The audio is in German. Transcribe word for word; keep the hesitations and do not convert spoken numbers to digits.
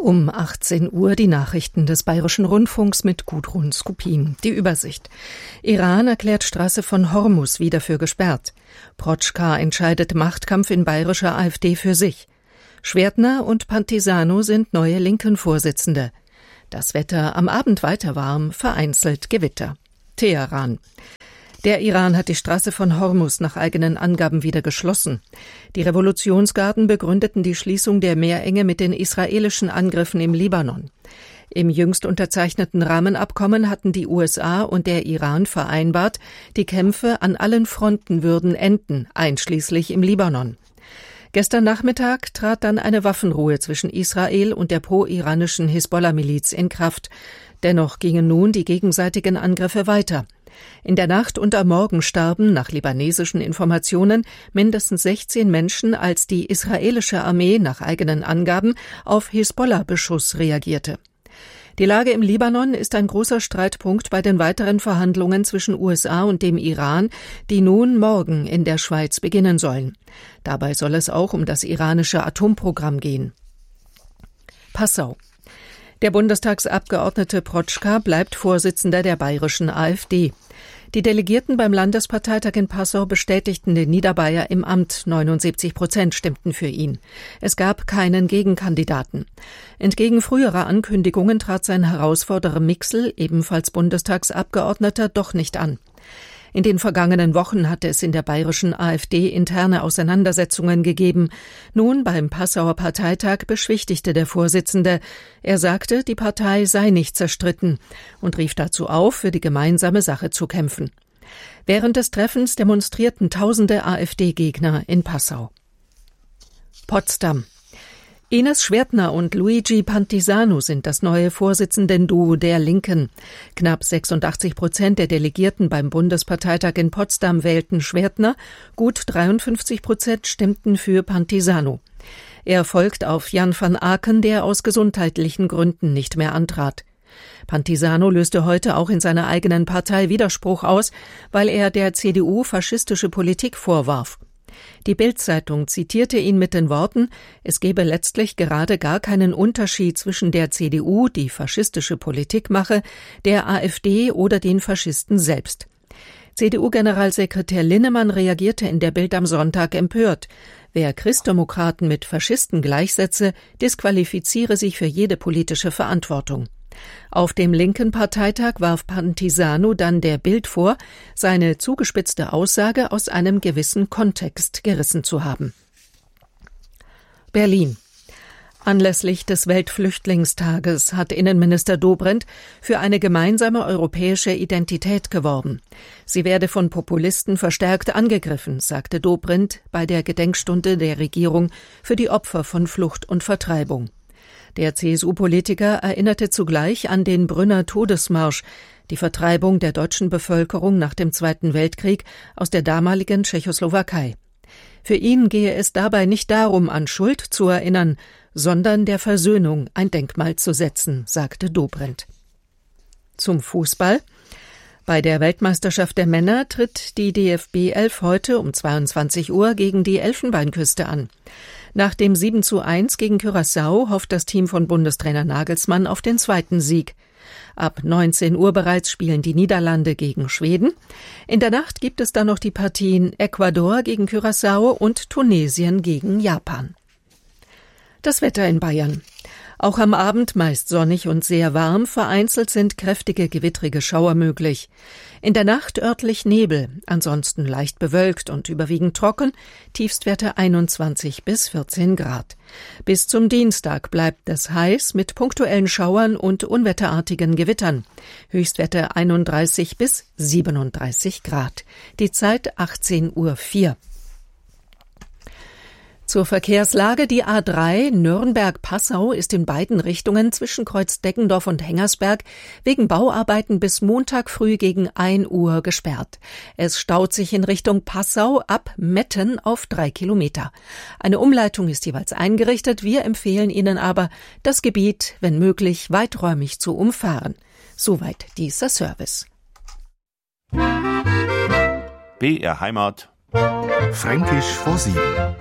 Um achtzehn Uhr die Nachrichten des Bayerischen Rundfunks mit Gudrun Skupin. Die Übersicht. Iran erklärt Straße von Hormus wieder für gesperrt. Protschka entscheidet Machtkampf in bayerischer AfD für sich. Schwertner und Pantisano sind neue Linken-Vorsitzende. Das Wetter am Abend weiter warm, vereinzelt Gewitter. Teheran. Der Iran hat die Straße von Hormus nach eigenen Angaben wieder geschlossen. Die Revolutionsgarden begründeten die Schließung der Meerenge mit den israelischen Angriffen im Libanon. Im jüngst unterzeichneten Rahmenabkommen hatten die U S A und der Iran vereinbart, die Kämpfe an allen Fronten würden enden, einschließlich im Libanon. Gestern Nachmittag trat dann eine Waffenruhe zwischen Israel und der pro-iranischen Hisbollah-Miliz in Kraft. Dennoch gingen nun die gegenseitigen Angriffe weiter. In der Nacht und am Morgen starben, nach libanesischen Informationen, mindestens sechzehn Menschen, als die israelische Armee nach eigenen Angaben auf Hisbollah-Beschuss reagierte. Die Lage im Libanon ist ein großer Streitpunkt bei den weiteren Verhandlungen zwischen U S A und dem Iran, die nun morgen in der Schweiz beginnen sollen. Dabei soll es auch um das iranische Atomprogramm gehen. Passau. Der Bundestagsabgeordnete Protschka bleibt Vorsitzender der bayerischen AfD. Die Delegierten beim Landesparteitag in Passau bestätigten den Niederbayer im Amt. neunundsiebzig Prozent stimmten für ihn. Es gab keinen Gegenkandidaten. Entgegen früherer Ankündigungen trat sein Herausforderer Mixel, ebenfalls Bundestagsabgeordneter, doch nicht an. In den vergangenen Wochen hatte es in der bayerischen AfD interne Auseinandersetzungen gegeben. Nun beim Passauer Parteitag beschwichtigte der Vorsitzende. Er sagte, die Partei sei nicht zerstritten und rief dazu auf, für die gemeinsame Sache zu kämpfen. Während des Treffens demonstrierten tausende AfD-Gegner in Passau. Potsdam. Ines Schwertner und Luigi Pantisano sind das neue Vorsitzenden-Duo der Linken. Knapp sechsundachtzig Prozent der Delegierten beim Bundesparteitag in Potsdam wählten Schwertner, gut dreiundfünfzig Prozent stimmten für Pantisano. Er folgt auf Jan van Aken, der aus gesundheitlichen Gründen nicht mehr antrat. Pantisano löste heute auch in seiner eigenen Partei Widerspruch aus, weil er der C D U faschistische Politik vorwarf. Die Bild-Zeitung zitierte ihn mit den Worten, es gebe letztlich gerade gar keinen Unterschied zwischen der C D U, die faschistische Politik mache, der AfD oder den Faschisten selbst. C D U-Generalsekretär Linnemann reagierte in der Bild am Sonntag empört. Wer Christdemokraten mit Faschisten gleichsetze, disqualifiziere sich für jede politische Verantwortung. Auf dem linken Parteitag warf Pantisano dann der Bild vor, seine zugespitzte Aussage aus einem gewissen Kontext gerissen zu haben. Berlin. Anlässlich des Weltflüchtlingstages hat Innenminister Dobrindt für eine gemeinsame europäische Identität geworben. Sie werde von Populisten verstärkt angegriffen, sagte Dobrindt bei der Gedenkstunde der Regierung für die Opfer von Flucht und Vertreibung. Der C S U-Politiker erinnerte zugleich an den Brünner Todesmarsch, die Vertreibung der deutschen Bevölkerung nach dem Zweiten Weltkrieg aus der damaligen Tschechoslowakei. Für ihn gehe es dabei nicht darum, an Schuld zu erinnern, sondern der Versöhnung ein Denkmal zu setzen, sagte Dobrindt. Zum Fußball. Bei der Weltmeisterschaft der Männer tritt die D F B elf heute um zweiundzwanzig Uhr gegen die Elfenbeinküste an. Nach dem sieben zu eins gegen Curaçao hofft das Team von Bundestrainer Nagelsmann auf den zweiten Sieg. Ab neunzehn Uhr bereits spielen die Niederlande gegen Schweden. In der Nacht gibt es dann noch die Partien Ecuador gegen Curaçao und Tunesien gegen Japan. Das Wetter in Bayern. Auch am Abend meist sonnig und sehr warm, vereinzelt sind kräftige gewittrige Schauer möglich. In der Nacht örtlich Nebel, ansonsten leicht bewölkt und überwiegend trocken, Tiefstwerte einundzwanzig bis vierzehn Grad. Bis zum Dienstag bleibt es heiß mit punktuellen Schauern und unwetterartigen Gewittern. Höchstwerte einunddreißig bis siebenunddreißig Grad. Die Zeit achtzehn Uhr vier. Zur Verkehrslage: Die A drei Nürnberg-Passau ist in beiden Richtungen zwischen Kreuz Deggendorf und Hengersberg wegen Bauarbeiten bis Montag früh gegen ein Uhr gesperrt. Es staut sich in Richtung Passau ab Metten auf drei Kilometer. Eine Umleitung ist jeweils eingerichtet. Wir empfehlen Ihnen aber, das Gebiet, wenn möglich, weiträumig zu umfahren. Soweit dieser Service. B R Heimat. Fränkisch vor sieben.